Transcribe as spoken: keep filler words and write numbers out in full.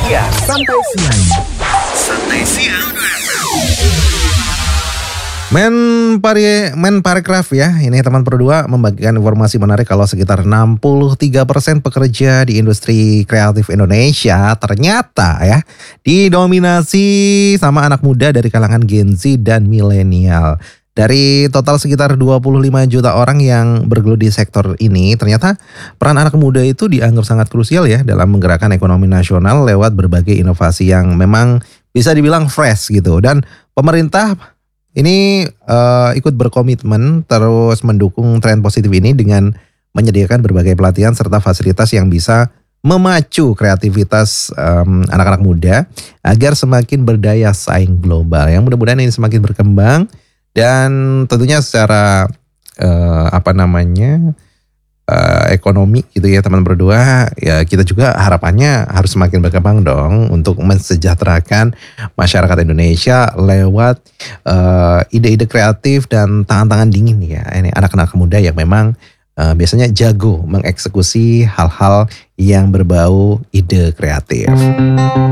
siang. Santai siang. Santai siang. Men pari men Parekraf ya, ini teman berdua membagikan informasi menarik kalau sekitar enam puluh tiga persen pekerja di industri kreatif Indonesia ternyata ya didominasi sama anak muda dari kalangan Gen Z dan milenial. Dari total sekitar dua puluh lima juta orang yang bergelut di sektor ini, ternyata peran anak muda itu dianggap sangat krusial ya dalam menggerakkan ekonomi nasional lewat berbagai inovasi yang memang bisa dibilang fresh gitu. Dan pemerintah ini uh, ikut berkomitmen terus mendukung tren positif ini dengan menyediakan berbagai pelatihan serta fasilitas yang bisa memacu kreativitas um, anak-anak muda agar semakin berdaya saing global. Yang mudah-mudahan ini semakin berkembang dan tentunya secara uh, apa namanya uh, ekonomi gitu ya teman berdua, ya kita juga harapannya harus semakin berkembang dong untuk mensejahterakan masyarakat Indonesia lewat uh, ide-ide kreatif dan tangan-tangan dingin ya ini anak-anak muda yang memang uh, biasanya jago mengeksekusi hal-hal yang berbau ide kreatif.